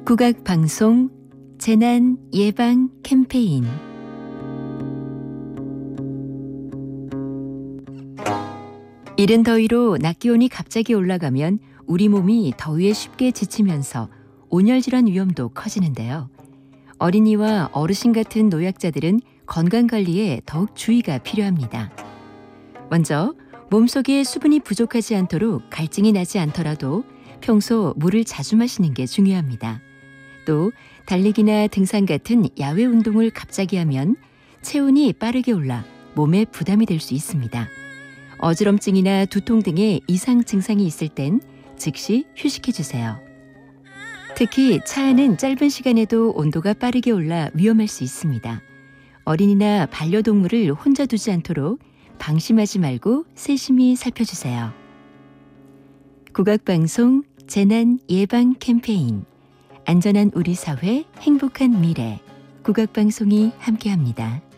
국악방송 재난 예방 캠페인. 이른 더위로 낮 기온이 갑자기 올라가면 우리 몸이 더위에 쉽게 지치면서 온열 질환 위험도 커지는데요. 어린이와 어르신 같은 노약자들은 건강관리에 더욱 주의가 필요합니다. 먼저 몸속에 수분이 부족하지 않도록 갈증이 나지 않더라도 평소 물을 자주 마시는 게 중요합니다. 또 달리기나 등산 같은 야외 운동을 갑자기 하면 체온이 빠르게 올라 몸에 부담이 될 수 있습니다. 어지럼증이나 두통 등의 이상 증상이 있을 땐 즉시 휴식해 주세요. 특히 차 안은 짧은 시간에도 온도가 빠르게 올라 위험할 수 있습니다. 어린이나 반려동물을 혼자 두지 않도록 방심하지 말고 세심히 살펴주세요. 국악방송 재난 예방 캠페인. 안전한 우리 사회, 행복한 미래. 국악방송이 함께합니다.